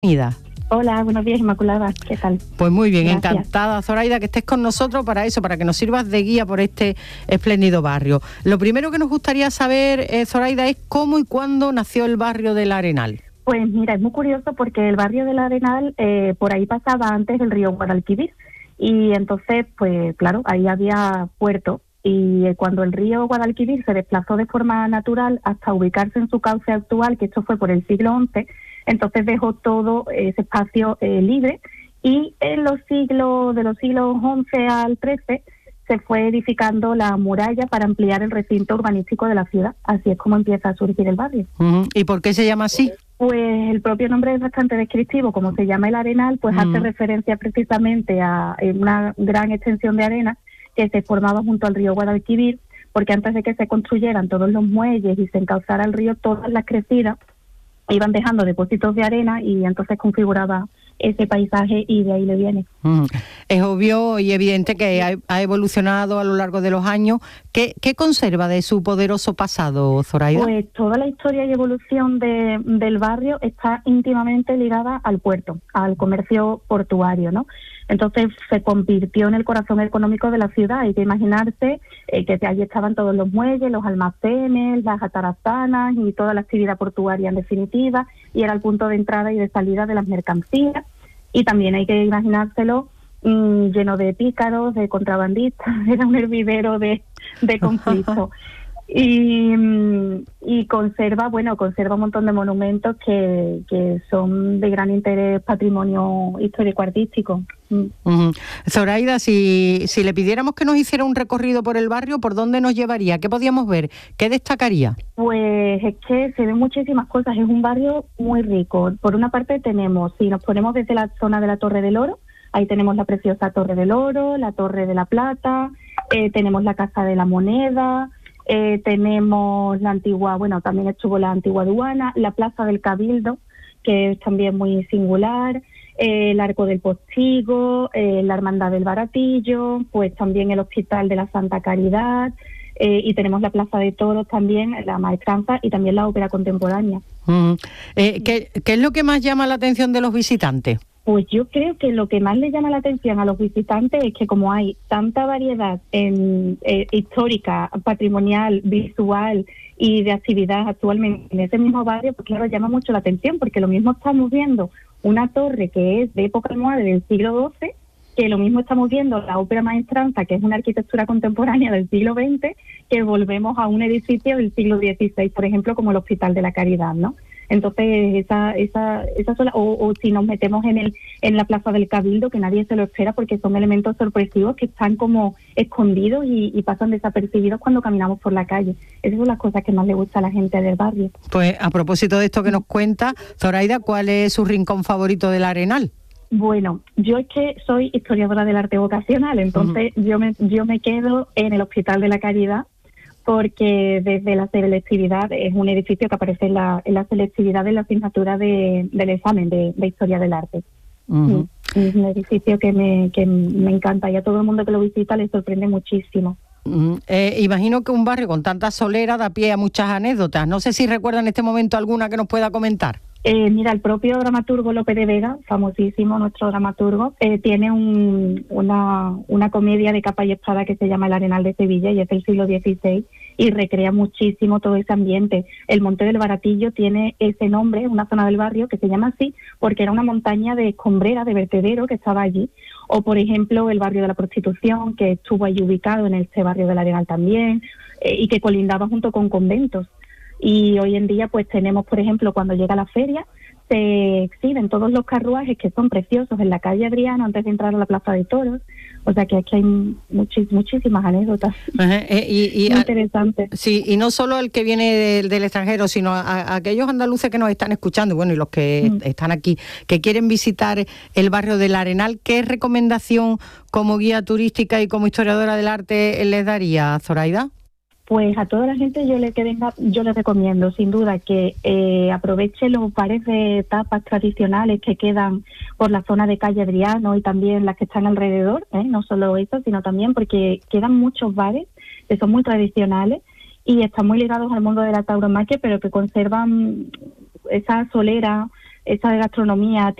Bienvenida. Hola, buenos días, Inmaculada. ¿Qué tal? Pues muy bien, Gracias. Encantada, Zoraida, que estés con nosotros para eso, para que nos sirvas de guía por este espléndido barrio. Lo primero que nos gustaría saber, Zoraida, es cómo y cuándo nació el barrio del Arenal. Pues mira, es muy curioso porque el barrio del Arenal, por ahí pasaba antes el río Guadalquivir. Y entonces, pues claro, ahí había puerto. Y cuando el río Guadalquivir se desplazó de forma natural hasta ubicarse en su cauce actual, que esto fue por el siglo XI, entonces dejó todo ese espacio libre, y en los siglos XI al XIII se fue edificando la muralla para ampliar el recinto urbanístico de la ciudad. Así es como empieza a surgir el barrio. ¿Y por qué se llama así? Pues el propio nombre es bastante descriptivo. Como se llama el Arenal, pues hace referencia precisamente a una gran extensión de arena que se formaba junto al río Guadalquivir, porque antes de que se construyeran todos los muelles y se encauzara el río, todas las crecidas iban dejando depósitos de arena y entonces configuraba ese paisaje, y de ahí le viene. Es obvio y evidente que ha evolucionado a lo largo de los años. ¿Qué conserva de su poderoso pasado, Zoraida? Pues toda la historia y evolución del barrio está íntimamente ligada al puerto, al comercio portuario, ¿no? Entonces se convirtió en el corazón económico de la ciudad. Hay que imaginarse que allí estaban todos los muelles, los almacenes, las atarazanas y toda la actividad portuaria en definitiva, y era el punto de entrada y de salida de las mercancías. Y también hay que imaginárselo lleno de pícaros, de contrabandistas. Era un hervidero de conflicto. Y conserva un montón de monumentos que son de gran interés patrimonio histórico-artístico. Zoraida, si le pidiéramos que nos hiciera un recorrido por el barrio, ¿por dónde nos llevaría? ¿Qué podíamos ver? ¿Qué destacaría? Pues es que se ven muchísimas cosas. Es un barrio muy rico. Por una parte tenemos, si nos ponemos desde la zona de la Torre del Oro, ahí tenemos la preciosa Torre del Oro, la Torre de la Plata, tenemos la Casa de la Moneda, tenemos la antigua, también estuvo la antigua aduana, la Plaza del Cabildo, que es también muy singular, el Arco del Postigo, la Hermandad del Baratillo, pues también el Hospital de la Santa Caridad, y tenemos la Plaza de Toros también, la Maestranza, y también la Ópera Contemporánea. ¿Qué es lo que más llama la atención de los visitantes? Pues yo creo que lo que más le llama la atención a los visitantes es que como hay tanta variedad histórica, patrimonial, visual y de actividad actualmente en ese mismo barrio, pues claro, llama mucho la atención, porque lo mismo estamos viendo una torre que es de época almohade del siglo XII, que lo mismo estamos viendo la Ópera Maestranza, que es una arquitectura contemporánea del siglo XX, que volvemos a un edificio del siglo XVI, por ejemplo, como el Hospital de la Caridad, ¿no? Entonces, esa sola, o si nos metemos en la Plaza del Cabildo, que nadie se lo espera porque son elementos sorpresivos que están como escondidos y pasan desapercibidos cuando caminamos por la calle. Esas son las cosas que más le gusta a la gente del barrio. Pues a propósito de esto que nos cuenta, Zoraida, ¿cuál es su rincón favorito del Arenal? Bueno, yo es que soy historiadora del arte vocacional, entonces yo me quedo en el Hospital de la Caridad, porque desde la selectividad es un edificio que aparece en la selectividad de la asignatura del examen de Historia del Arte. Es un edificio que me encanta, y a todo el mundo que lo visita le sorprende muchísimo. Imagino que un barrio con tanta solera da pie a muchas anécdotas. No sé si recuerda en este momento alguna que nos pueda comentar. Mira, el propio dramaturgo Lope de Vega, famosísimo nuestro dramaturgo, tiene una comedia de capa y espada que se llama El Arenal de Sevilla, y es del siglo XVI, y recrea muchísimo todo ese ambiente. El Monte del Baratillo tiene ese nombre, una zona del barrio que se llama así porque era una montaña de escombrera, de vertedero que estaba allí. O, por ejemplo, el barrio de la Prostitución, que estuvo allí ubicado en este barrio del Arenal también, y que colindaba junto con conventos. Y hoy en día pues tenemos, por ejemplo, cuando llega la feria, se exhiben todos los carruajes que son preciosos en la calle Adriano antes de entrar a la Plaza de Toros. O sea que aquí hay muchísimas anécdotas muy interesantes. Sí, y no solo el que viene del extranjero, sino a aquellos andaluces que nos están escuchando, bueno, y los que están aquí, que quieren visitar el barrio del Arenal. ¿Qué recomendación como guía turística y como historiadora del arte les daría, Zoraida? Pues a toda la gente yo les recomiendo sin duda que aproveche los bares de tapas tradicionales que quedan por la zona de calle Adriano y también las que están alrededor, no solo eso, sino también porque quedan muchos bares que son muy tradicionales y están muy ligados al mundo de la tauromaquia, pero que conservan esa solera esa gastronomía